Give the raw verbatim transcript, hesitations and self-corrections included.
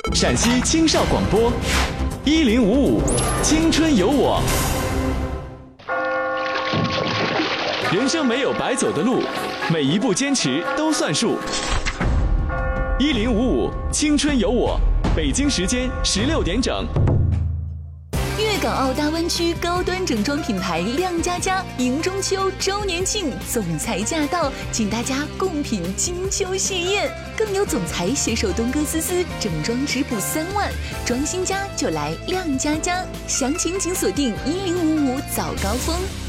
陕西青少广播，一零五五青春有我。人生没有白走的路，每一步坚持都算数。一零五五青春有我，北京时间十六点整。 粤港澳大湾区高端整装品牌亮佳佳迎中秋周年庆总裁驾到，请大家共品金秋喜宴。更有总裁携手东哥思思整装直补三万，装新家就来亮佳佳，详情请锁定一零五五早高峰。